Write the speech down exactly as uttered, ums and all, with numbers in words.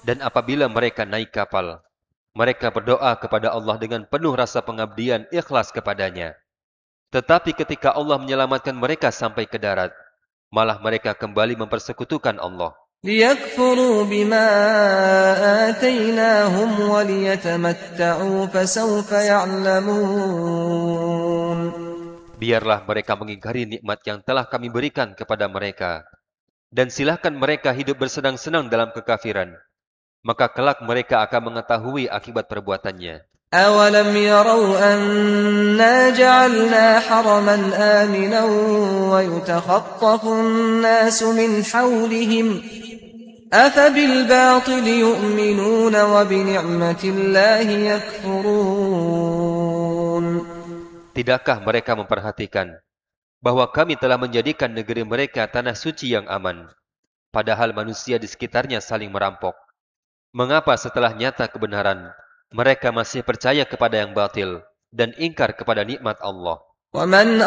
Dan apabila mereka naik kapal, mereka berdoa kepada Allah dengan penuh rasa pengabdian ikhlas kepadanya. Tetapi ketika Allah menyelamatkan mereka sampai ke darat, malah mereka kembali mempersekutukan Allah. ليكفروا بما آتيناهم وليتمتعوا فسوف يعلمون. Biarlah mereka mengingkari nikmat yang telah kami berikan kepada mereka, dan silahkan mereka hidup bersenang-senang dalam kekafiran. Maka kelak mereka akan mengetahui akibat perbuatannya. أولم يروا أنا جعلنا حرما آمنا ويتخطف الناس من حولهم أفبالباطل يؤمنون وبنعمة الله يكفرون. Tidakkah mereka memperhatikan bahwa kami telah menjadikan negeri mereka tanah suci yang aman, padahal manusia di sekitarnya saling merampok? Mengapa setelah nyata kebenaran, mereka masih percaya kepada yang batil dan ingkar kepada nikmat Allah? ومن